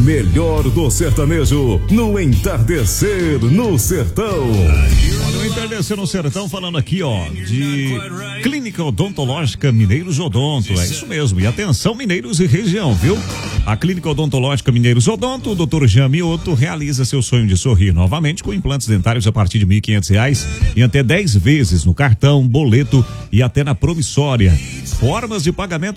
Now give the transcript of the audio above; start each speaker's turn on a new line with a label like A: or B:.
A: melhor do sertanejo no Entardecer no Sertão.
B: Olha, o Entardecer no Sertão falando aqui, ó, de Clínica Odontológica Mineiros Odonto. É isso mesmo. E atenção, Mineiros e região, viu? A Clínica Odontológica Mineiros Odonto, o Dr. Jean Mioto, realiza seu sonho de sorrir novamente com implantes dentários a partir de R$ 1.500 e até 10 vezes no cartão, boleto e até na promissória. Formas de pagamento